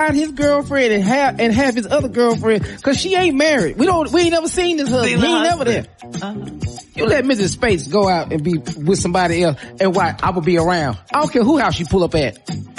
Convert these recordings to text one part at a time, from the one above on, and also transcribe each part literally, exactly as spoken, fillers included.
his girlfriend and have and have his other girlfriend because she ain't married. We don't. We ain't never seen this husband. He ain't never there. Uh-huh. You let Missus Spates go out and be with somebody else, and why I will be around. I don't care who house she pull up at.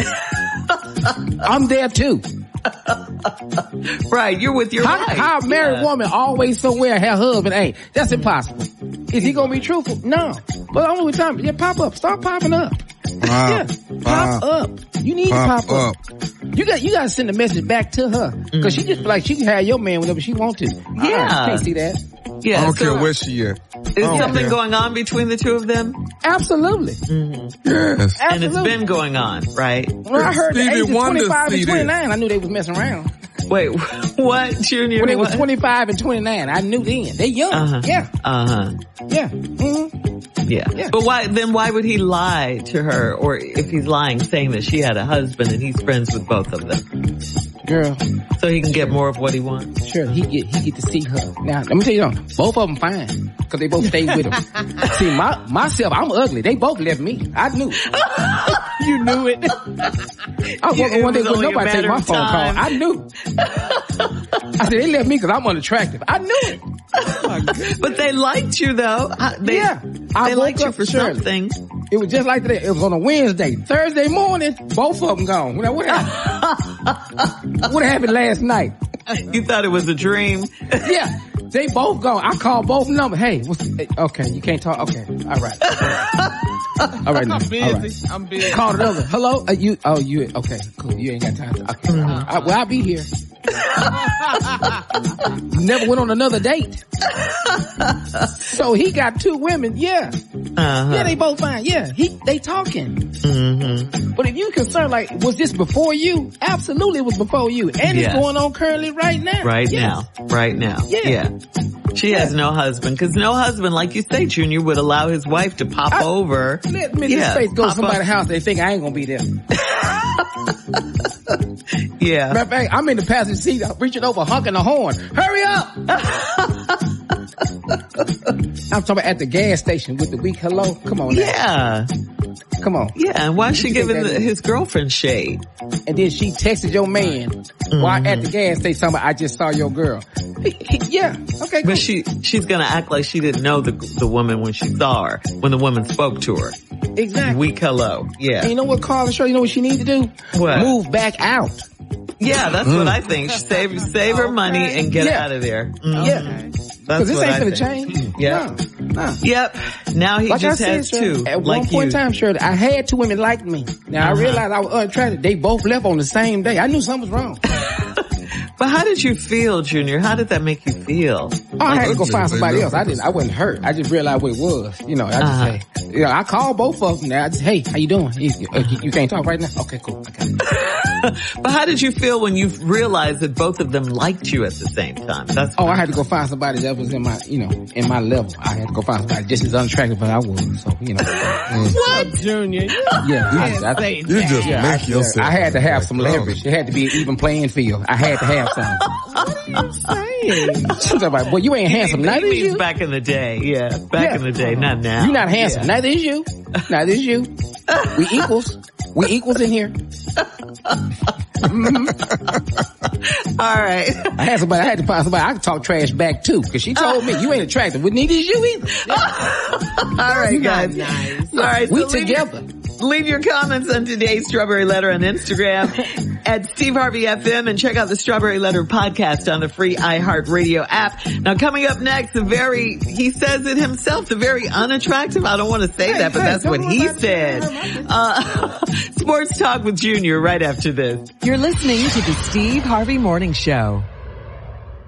I'm there too. Right, you're with your how, wife. How a married yeah. woman always somewhere her husband ain't. That's impossible. Is he gonna be truthful? No. But only with time. Yeah, pop up. Start popping up. Pop, yeah, pop, pop up. You need pop to pop up. up. You got you got to send a message back to her because mm. she just like she can have your man whenever she wants to. Yeah, I can't see that. Yeah, I don't so care where she at. Is something care. going on between the two of them? Absolutely. Mm-hmm. Yes. And Absolutely. It's been going on, right? When I heard Stevie the age of twenty-five and twenty-nine, I knew they was messing around. Wait, what, Junior? When they what? was twenty-five and twenty-nine, I knew then. They young. Uh-huh. Yeah. Uh-huh. Yeah. Mm-hmm. Yeah. yeah. But why, then why would he lie to her? Or if he's lying, saying that she had a husband and he's friends with both of them? Girl. So he can get more of what he wants? Sure, he get, he get to see her. Now, let me tell you something. Both of them fine. Cause they both stayed with him. See, my, myself, I'm ugly. They both left me. I knew it. You knew it. I was walking one day with nobody take my phone call. I knew. I said, they left me cause I'm unattractive. I knew it. Oh, but they liked you though. They, yeah. I they liked you for Shirley. Something. It was just like that. It was on a Wednesday. Thursday morning, both of them gone. Now, what happened? What happened last night? You thought it was a dream? Yeah. They both gone. I called both numbers. Hey, what's, okay, you can't talk. Okay. All right. All right. Now. I'm busy. Right. I'm busy. Called another. Hello? Uh, you, oh, you, okay, cool. You ain't got time to, okay. Mm-hmm. I, well, I'll be here. Never went on another date. So he got two women. Yeah. Uh-huh. Yeah, they both fine. Yeah. He, they talking. Mm-hmm. But if you concerned, like, was this before you? Absolutely it was before you. And yeah. it's going on currently right now. Right yes. now. Right now. Yeah. yeah. She yeah. has no husband. Cause no husband, like you say, Junior, would allow his wife to pop I, over. Let Missus Yeah, Space go to somebody's house. They think I ain't gonna be there. Yeah. Matter of fact, I'm in the passenger seat, reaching over, honking the horn. Hurry up! I'm talking about at the gas station with the weak hello. Come on now. Yeah. Come on. Yeah, and why is she giving the, his girlfriend shade? And then she texted your man mm-hmm. while at the gas station talking about, I just saw your girl. Yeah, okay, cool. But she, she's gonna act like she didn't know the, the woman when she saw her, when the woman spoke to her. Exactly. Weak hello. Yeah. And you know what, Carla Show, you know what she needs to do? What? Move back out. Yeah, that's mm. what I think. Save, save her money and get yeah. out of there. Mm. Yeah. Because this ain't gonna change. Yeah. No, no. Yep. Now he like just I has said, two. At like one point you. in time, Shirley, I had two women like me. Now uh-huh. I realized I was unattractive. They both left on the same day. I knew something was wrong. But how did you feel, Junior? How did that make you feel? Oh, I had to go find somebody else. I didn't, I wasn't hurt. I just realized what it was. You know, I just uh-huh. say, you know, I called both of them now. I just, hey, how you doing? You, you, you can't talk right now? Okay, cool. Okay. But how did you feel when you realized that both of them liked you at the same time? That's oh, I had to go find somebody that was in my, you know, in my level. I had to go find somebody just as unattractive as I was. So, you know. What, Junior? Yeah, I, I, you just yeah, make I, yourself. I had to have some leverage. It had to be an even playing field. I had to have some. What are you saying? She's like, boy, you ain't handsome. He, neither he is you. Back in the day, yeah. Back yeah. in the day, not now. You're not handsome. Yeah. Neither is you. Neither is you. We equals. We equals in here. Mm-hmm. All right. I had somebody, I had to find somebody I could talk trash back too, because she told me you ain't attractive. We neither is you either. All right, guys. Nice. All right. We so together. Leave your, leave your comments on today's Strawberry Letter on Instagram at Steve Harvey F M, and check out the Strawberry Letter podcast on the free iHeartRadio app. Now coming up next, the very, he says it himself, the very unattractive. I don't want to say hey, that, but hey, that's what he said. Uh, Sports Talk with Junior right after this. You're listening to the Steve Harvey Morning Show.